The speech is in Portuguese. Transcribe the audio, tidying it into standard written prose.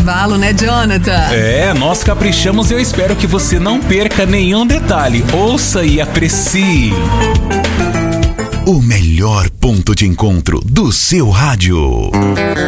intervalo, né, Jonathan? Nós caprichamos e eu espero que você não perca nenhum detalhe. Ouça e aprecie. O melhor ponto de encontro do seu rádio.